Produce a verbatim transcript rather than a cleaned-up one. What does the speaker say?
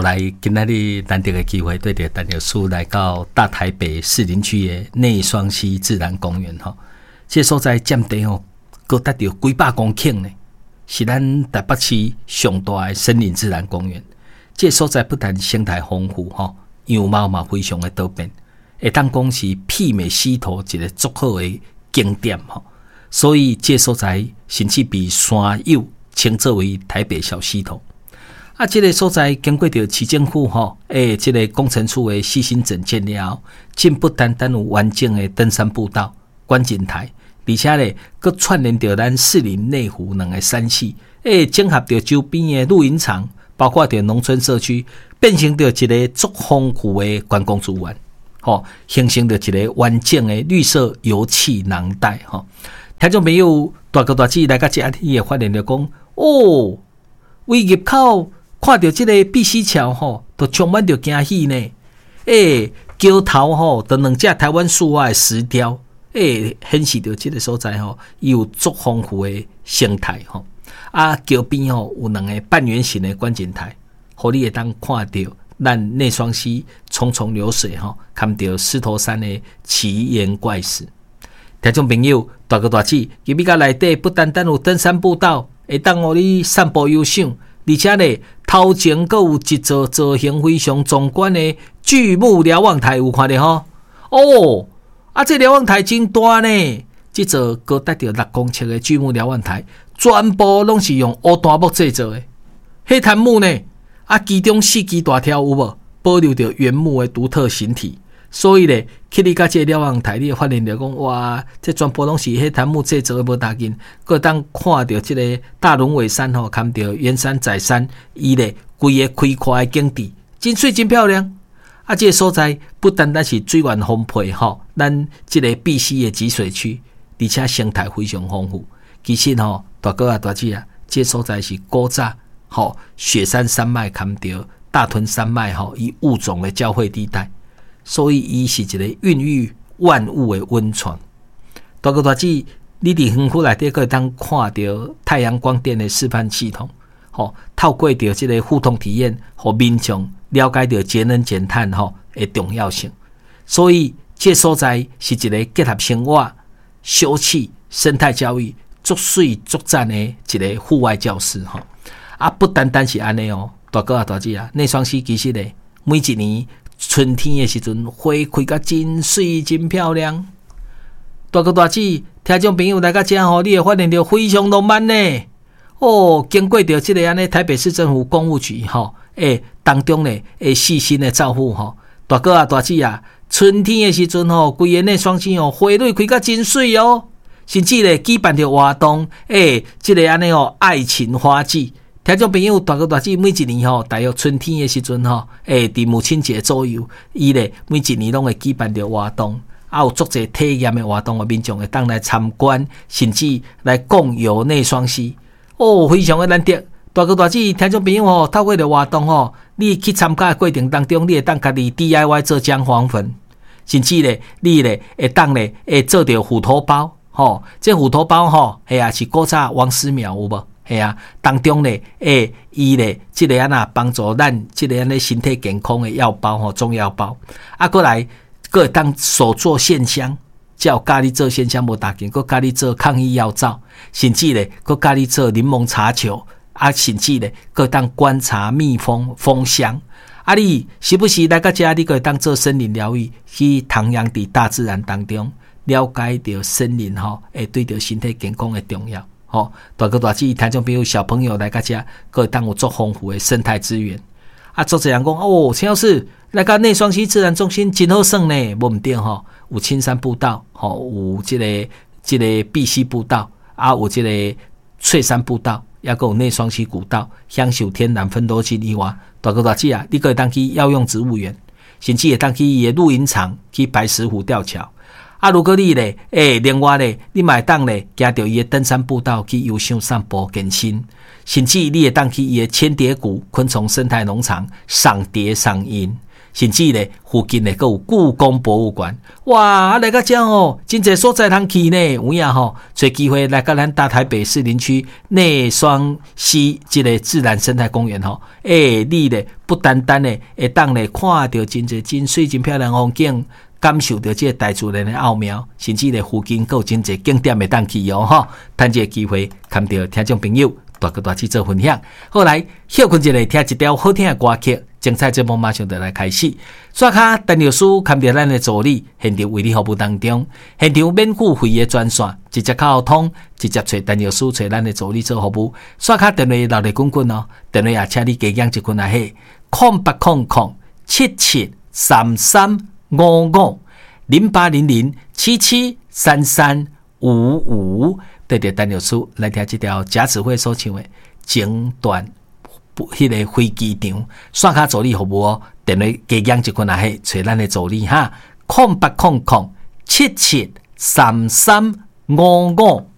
后来今仔日难得的机会，对着陈老师来到大台北士林区的内双溪自然公园吼，这所在占地吼，高达到几百公顷呢，是咱台北市上大的森林自然公园。这所在不但生态丰富吼，样貌嘛非常的多变，会当讲是媲美溪头一个足好的景点吼。所以这所在甚至被山友称作为台北小溪头。啊，这个所在经过着市政府吼，诶，这个工程处的细心整建了后，竟不单单有完整的登山步道、观景台，而且咧，佮串联着咱士林内湖两个山系，诶，整合着周边的露营场，包括着农村社区，变成着一个足丰富的观光资源，吼，形成着一个完整的绿色油气囊袋，吼。听众朋友，大哥大姐来到这里也发现着讲，哦，位入口。看到这个碧溪桥吼，都充满着惊喜呢。诶，桥头吼，都两只台湾树蛙的石雕，诶，显示着这个所在吼，有足丰富的生态吼。啊，桥边吼有两个半圆形的观景台，互你会当看到咱内双溪淙淙流水吼，看到狮头山的奇岩怪石。听众朋友，大哥大姐，入去到内底不单单有登山步道，会当互你散步悠赏。而且呢，头前阁有一座造型非常壮观的巨木瞭望台，有看到吼？哦，啊，这瞭望台真大呢！这座高达到六公尺的巨木瞭望台，全部拢是用乌大木制作的。迄潭木呢，啊，其中四支大条有无？保留着原木的独特形体。所以咧，去你甲这瞭望台，你会发现着讲，哇，这全部拢是迄檀木制作的，无大紧，佮当看到这个大龙尾山吼，看到圆山仔山，伊咧规个开阔的景致，真水真漂亮。啊，这个所在不单单是水源丰沛吼，咱这个碧溪的集水区，而且生态非常丰富。其实吼，大哥啊大姐啊，这个所在是古早吼雪山山脉看到大屯山脉吼，以物种的交汇地带。所以，伊是一个孕育万物的温床。大哥大姐，你伫园区内底可以当看到太阳光电的示范系统，吼，透过着这个互动体验，互民众了解到节能减碳吼的重要性。所以，这所在是一个结合生活、休憩、生态教育、足水足赞的一个户外教室吼。啊，不单单是安尼哦，大哥啊大姐啊，内双溪其实咧，每一年。春天的时阵，花开甲真水真漂亮。大哥大姐，听众朋友来到这吼，你会发现到非常浪漫呢。哦，经过着这个安尼台北市政府公务局吼，诶，当中呢，诶，细心的照顾吼。大哥啊大姐啊，春天的时阵吼，规个内双溪哦，花蕊开甲真水哦，甚至咧举办着活动，诶，这个安尼哦，爱情花季。听众朋友，大哥大姐，每一年吼，大约春天的时阵吼，诶，伫母亲节左右，伊咧每一年拢会举办着活动，啊，有足侪体验的活动的民众会当来参观，甚至来共游内双溪，哦，非常的难得。大哥大姐，听众朋友吼，透过着活动吼，你去参加的过程当中，你会当家己 D I Y 做姜黄粉，甚至咧，你咧会当咧会做着虎头包，吼，这虎头包吼，哎呀，是古早王师庙有无？系啊，当中咧，诶，伊咧，即个啊那帮助咱即个安尼身体健康的药包吼，中药包，啊，过来，过当手做线香，叫咖喱做线香无大紧，过咖喱做抗疫药皂，甚至咧，过咖喱做柠檬茶球，啊，甚至咧，过当观察蜜蜂蜂箱，啊，你时不时来到这，你可以当做森林疗愈，去徜徉伫大自然当中，了解到森林吼，会对着身体健康的重要。吼、哦，大哥大姐，听众朋友小朋友来到这，可以当有足丰富的生态资源。啊，做这样讲哦，陈老师来到内双溪自然中心真好耍呢，无毋对吼，有青山步道，吼、哦，有这个这个碧溪步道，啊，有这个翠山步道，也有内双溪古道，享受天然芬多精以外，大哥大姐啊，你可以当去药用植物园，甚至会当去伊的露营场，去白石湖吊桥。啊，如果你咧，诶、欸，另外咧，你嘛会当咧，行到伊的登山步道去游赏散步健身，甚至你会当去伊的千蝶谷昆虫生态农场赏蝶赏萤， 甚至咧附近咧，阁有故宫博物馆。哇，啊来到这哦，真侪所在通去呢。有影吼，找机会来到咱大台北士林区内双溪这个自然生态公园吼。诶、欸，你咧不单单咧会当咧看到真侪真水真漂亮风景，感受到这个大自然的奥妙，甚至咧附近阁有真侪景点会当去哦吼。趁这个机会，看到听众朋友大哥大去做分享。好来，休困一下，听一条好听的歌曲。精彩节目马上就来开始。刷卡陈律师看到咱的助理，现场为你服务当中，现场免付费的专线，直接靠通，直接找陈律师找咱的助理做服务。刷卡电话留咧滚滚哦，电话也请你加减一群啊嘿，空八空空七七三三五五零八零零七七三三五五，对着陈律师来听这条贾子慧所唱的整段。迄个飞机场刷卡助理服务哦，电话加减一群啊嘿，找咱的助理哈，空八空空七七三三五五。